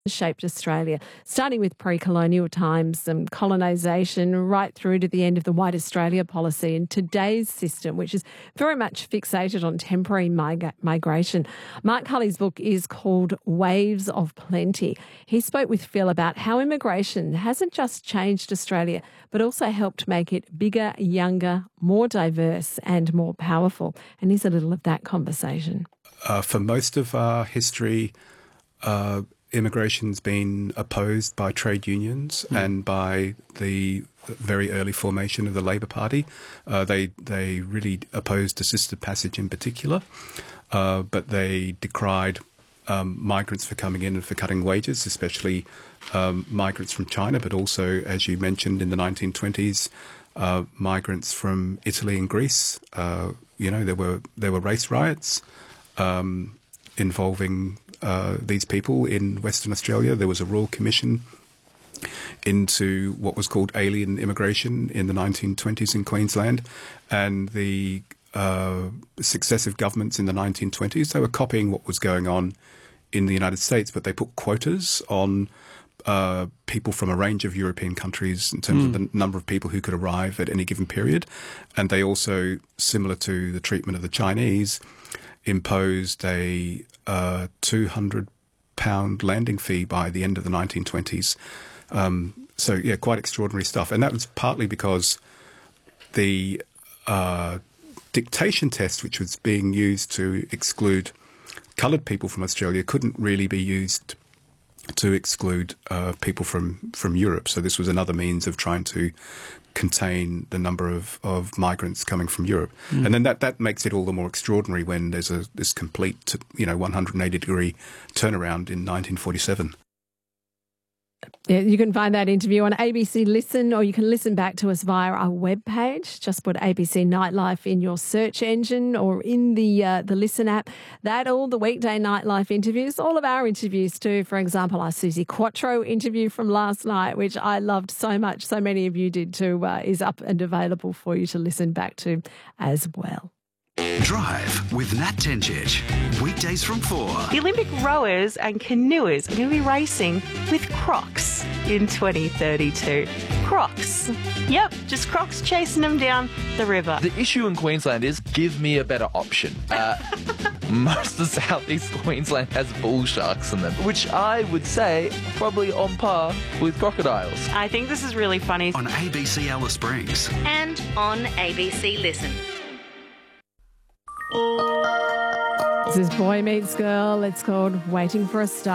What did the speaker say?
shaped Australia, starting with pre-colonial times and colonisation right through to the end of the White Australia policy and today's system, which is very much fixated on temporary migration. Mark Cully's book is called Waves of Plenty. He spoke with Phil about how immigration hasn't just changed Australia, but also helped make it bigger, younger, more diverse and more powerful. And here's a little of that conversation. For most of our history, immigration's been opposed by trade unions and by the very early formation of the Labor Party. They really opposed assisted passage in particular, but they decried migrants for coming in and for cutting wages, especially migrants from China, but also, as you mentioned, in the 1920s, migrants from Italy and Greece. There were race riots involving these people in Western Australia. There was a Royal Commission into what was called alien immigration in the 1920s in Queensland, and the successive governments in the 1920s, they were copying what was going on in the United States, but they put quotas on people from a range of European countries in terms of the number of people who could arrive at any given period. And they also, similar to the treatment of the Chinese, imposed a £200 landing fee by the end of the 1920s. Quite extraordinary stuff. And that was partly because the dictation test, which was being used to exclude coloured people from Australia, couldn't really be used to exclude people from Europe. So this was another means of trying to contain the number of migrants coming from Europe. And then that makes it all the more extraordinary when there's this complete 180-degree turnaround in 1947. Yeah, you can find that interview on ABC Listen, or you can listen back to us via our webpage. Just put ABC Nightlife in your search engine or in the Listen app. All the weekday nightlife interviews, all of our interviews too. For example, our Susie Quattro interview from last night, which I loved so much, so many of you did too, is up and available for you to listen back to as well. Drive with Nat Tenchich. Weekdays from 4. The Olympic rowers and canoers are going to be racing with Crocs in 2032. Crocs. Yep, just Crocs chasing them down the river. The issue in Queensland is give me a better option. Most of southeast Queensland has bull sharks in them, which I would say probably on par with crocodiles. I think this is really funny. On ABC Alice Springs. And on ABC Listen. This is Boy Meets Girl. It's called Waiting for a Star.